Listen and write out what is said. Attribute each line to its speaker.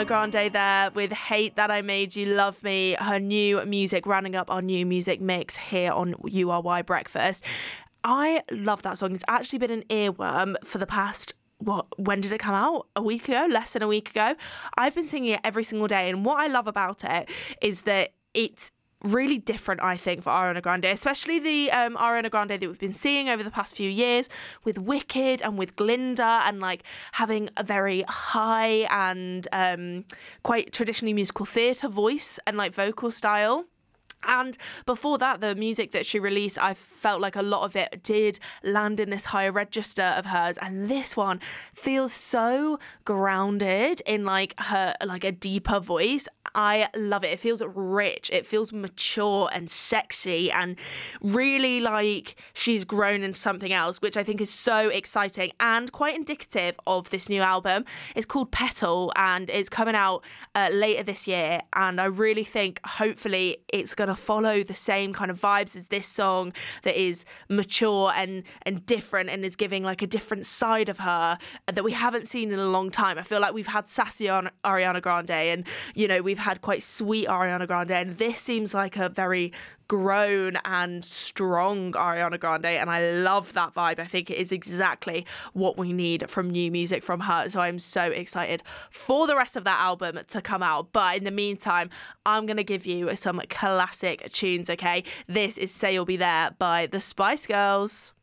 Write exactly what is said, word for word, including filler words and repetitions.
Speaker 1: Ariana Grande there with Hate That I Made You Love Me, her new music, rounding up our new music mix here on U R Y Breakfast. I love that song. It's actually been an earworm for the past, what, when did it come out? A week ago? Less than a week ago? I've been singing it every single day, and what I love about it is that it's really different, I think, for Ariana Grande, especially the um, Ariana Grande that we've been seeing over the past few years with Wicked and with Glinda, and like having a very high and um, quite traditionally musical theatre voice and like vocal style. And before that, the music that she released, I felt like a lot of it did land in this higher register of hers. And this one feels so grounded in like her, like a deeper voice. I love it. It feels rich. It feels mature and sexy and really like she's grown into something else, which I think is so exciting and quite indicative of this new album. It's called Petal and it's coming out uh, later this year. And I really think hopefully it's going to follow the same kind of vibes as this song that is mature and, and different and is giving like a different side of her that we haven't seen in a long time. I feel like we've had sassy Ariana Grande and, you know, we've had quite sweet Ariana Grande, and this seems like a very grown and strong Ariana Grande, and I love that vibe. I think it is exactly what we need from new music from her, so I'm so excited for the rest of that album to come out. But in the meantime, I'm gonna give you some classic tunes, okay? This is Say You'll Be There by the Spice Girls.